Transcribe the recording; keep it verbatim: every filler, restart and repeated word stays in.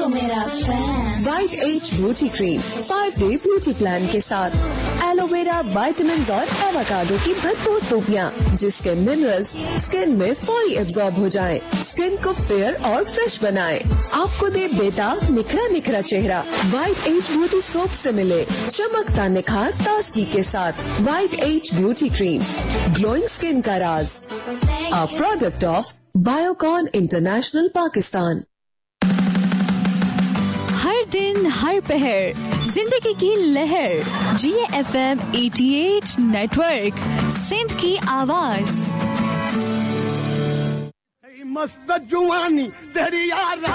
तो मेरा fan. White as beauty cream five day beauty plan के साथ एलोवेरा, विटामिन और एवोकाडो की भरपूर खूबियाँ, जिसके मिनरल्स स्किन में फौरी एब्जॉर्ब हो जाएं, स्किन को फेयर और फ्रेश बनाएं, आपको दे बेटा निखरा निखरा चेहरा। वाइट एज ब्यूटी सोप से मिले चमकता निखार ताजगी के साथ। White as beauty cream, glowing skin का राज, a product of Biocon international Pakistan. हर दिन हर पहर जिंदगी की लहर, जी F M eighty eight network, Sindh की आवाज। मस्त जुआनी तेरी यार